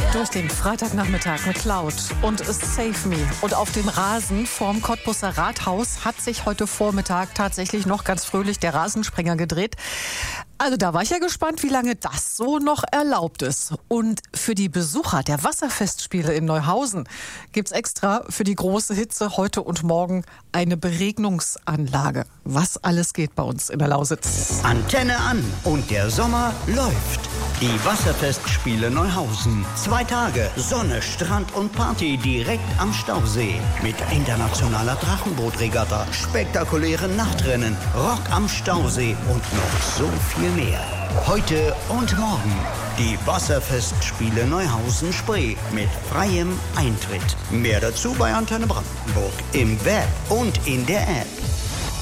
Durch den Freitagnachmittag mit Cloud und Save Me. Und auf dem Rasen vorm Cottbuser Rathaus hat sich heute Vormittag tatsächlich noch ganz fröhlich der Rasensprenger gedreht. Also da war ich ja gespannt, wie lange das so noch erlaubt ist. Und für die Besucher der Wasserfestspiele in Neuhausen gibt's extra für die große Hitze heute und morgen eine Beregnungsanlage. Was alles geht bei uns in der Lausitz. Antenne an und der Sommer läuft. Die Wasserfestspiele Neuhausen. 2 Tage Sonne, Strand und Party direkt am Stausee. Mit internationaler Drachenbootregatta, spektakulären Nachtrennen, Rock am Stausee und noch so viel mehr. Heute und morgen die Wasserfestspiele Neuhausen-Spree mit freiem Eintritt. Mehr dazu bei Antenne Brandenburg im Web und in der App.